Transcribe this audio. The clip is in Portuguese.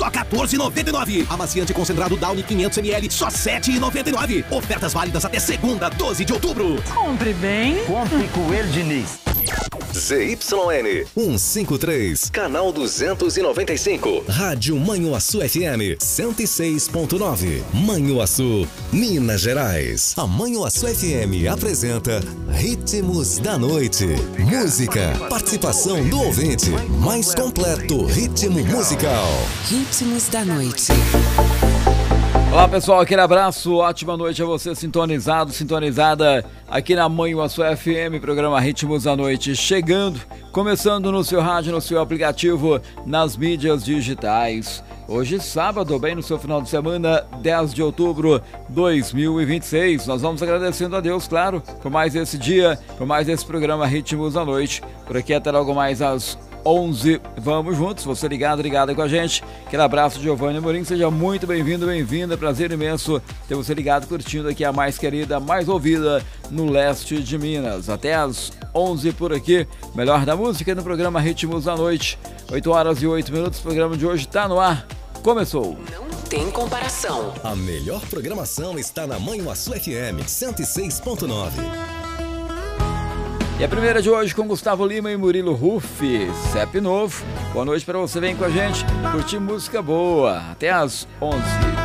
só 14,99. Amaciante concentrado Downy 500 ml, só 7,99. Ofertas válidas até segunda, 12 de outubro. Compre bem. Compre com ele, Diniz. ZYN 153, canal 295. Rádio Manhuaçu FM 106.9. Manhuaçu, Minas Gerais. A Manhuaçu FM apresenta Ritmos da Noite. Música, participação do ouvinte. Mais completo ritmo musical. Ritmos da Noite. Olá pessoal, aquele abraço, ótima noite a você sintonizado, sintonizada aqui na Manhuaçu FM, programa Ritmos da Noite, chegando, começando no seu rádio, no seu aplicativo, nas mídias digitais. Hoje sábado, bem no seu final de semana, 10 de outubro de 2026, nós vamos agradecendo a Deus, claro, por mais esse dia, por mais esse programa Ritmos da Noite, por aqui até logo mais às 11, vamos juntos, você ligado, ligada com a gente. Aquele abraço, Giovanni Amorim, seja muito bem-vindo, bem-vinda, prazer imenso ter você ligado, curtindo aqui a mais querida, mais ouvida no leste de Minas. Até às 11 por aqui, melhor da música no programa Ritmos da Noite. 8 horas e 8 minutos, o programa de hoje está no ar, começou. Não tem comparação. A melhor programação está na Manhuaçu FM 106.9. E a primeira de hoje com Gustavo Lima e Murilo Ruffi, CEP novo. Boa noite para você, vem com a gente, curtir música boa, até às 11.